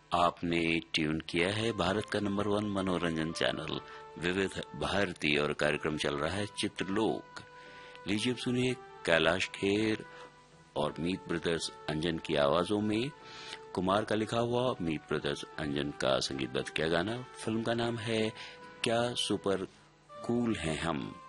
आपने ट्यून किया है भारत का नंबर 1 मनोरंजन चैनल विविध भारती और कार्यक्रम चल रहा है चित्रलोक। लीजिए सुनिए कैलाश खेर और मीत ब्रदर्स अंजन की आवाजों में कुमार का लिखा हुआ, मीत ब्रदर्स अंजन का संगीतबद्ध किया गाना। फिल्म का नाम है क्या सुपर कूल हैं हम।